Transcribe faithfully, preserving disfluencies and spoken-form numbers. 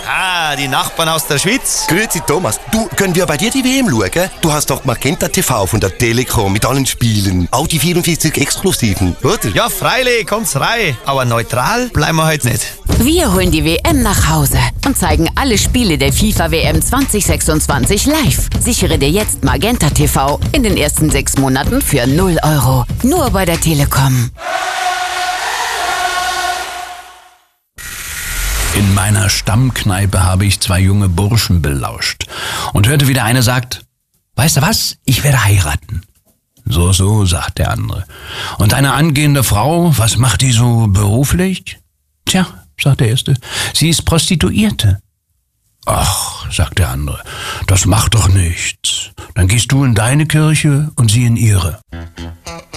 Ah, die Nachbarn aus der Schweiz. Grüezi Thomas, du, können wir bei dir die W M schauen? Du hast doch Magenta T V von der Telekom mit allen Spielen, auch die vierundvierzig Exklusiven, oder? Ja, freilich, kommt's rein. Aber neutral bleiben wir heute nicht. Wir holen die W M nach Hause und zeigen alle Spiele der FIFA W M zwanzig sechsundzwanzig live. Sichere dir jetzt Magenta T V in den ersten sechs Monaten für null Euro. Nur bei der Telekom. In meiner Stammkneipe habe ich zwei junge Burschen belauscht und hörte, wie der eine sagt, weißt du was, ich werde heiraten. So, so, sagt der andere. Und eine angehende Frau, was macht die so beruflich? Tja, sagt der Erste, sie ist Prostituierte. Ach, sagt der andere, das macht doch nichts. Dann gehst du in deine Kirche und sie in ihre.